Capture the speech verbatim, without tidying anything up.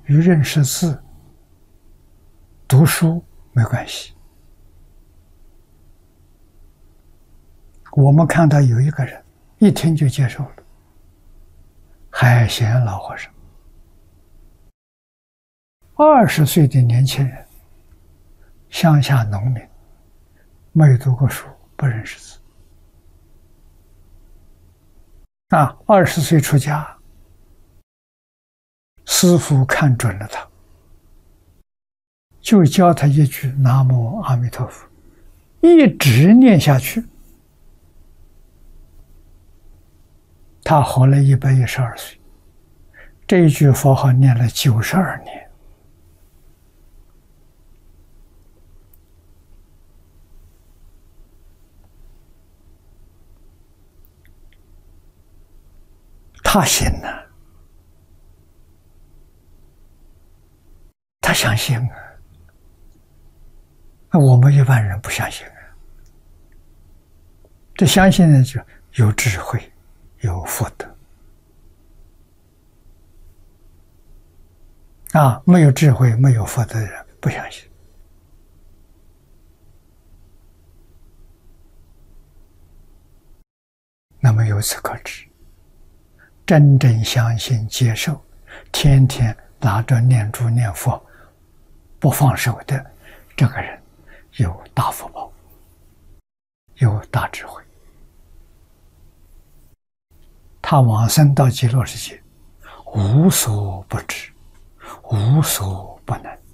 与认识字、读书没关系。我们看到有一个人一听就接受了，海贤老和尚，二十岁的年轻人，乡下农民，没有读过书，不认识字。啊，二十岁出家，师父看准了他，就教他一句“南无阿弥陀佛”，一直念下去。他活了一百一十二岁，这一句佛号念了九十二年。他信了，他相信啊。那我们一般人不相信啊。这相信呢，就有智慧，有福德。啊，没有智慧、没有福德的人不相信。那么由此可知，真正相信、接受，天天拿着念珠念佛不放手的这个人，有大福报，有大智慧。他往生到极乐世界，无所不知，无所不能。